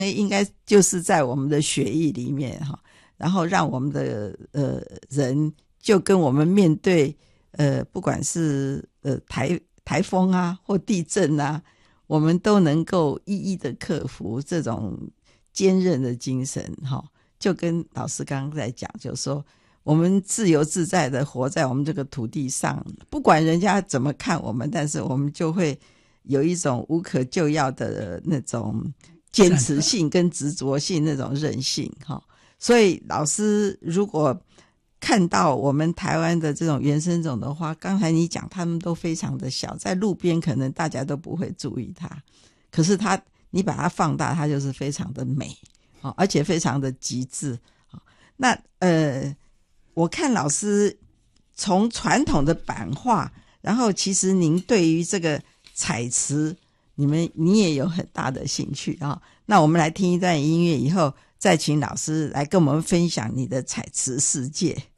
应该就是在我们的血液里面哈，然后让我们的人就跟我们面对不管是台风啊或地震啊，我们都能够一一的克服这种坚韧的精神哈。就跟老师刚刚在讲，就是说我们自由自在的活在我们这个土地上，不管人家怎么看我们，但是我们就会有一种无可救药的那种坚持性跟执着性，那种韧性哈。所以老师如果看到我们台湾的这种原生种的花，刚才你讲他们都非常的小，在路边可能大家都不会注意它，可是你把它放大，它就是非常的美，而且非常的极致。那我看老师从传统的版画，然后其实您对于这个彩瓷你也有很大的兴趣啊。那我们来听一段音乐，以后再请老师来跟我们分享你的彩瓷世界。